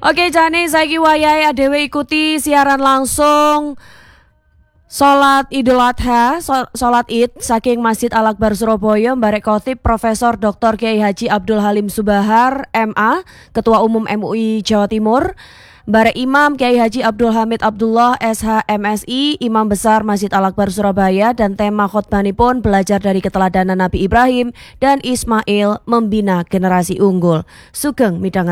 Oke jane saiki wayahe adewe ikuti siaran langsung Salat Idul Adha, salat Id saking Masjid Al Akbar Surabaya, Mbarek Khotib Profesor Dr. Kiai Haji Abdul Halim Subahar, MA, Ketua Umum MUI Jawa Timur, Mbarek Imam Kiai Haji Abdul Hamid Abdullah SH MSI, Imam Besar Masjid Al Akbar Surabaya, dan tema khotbanipun belajar dari keteladanan Nabi Ibrahim dan Ismail membina generasi unggul. Sugeng midhanget.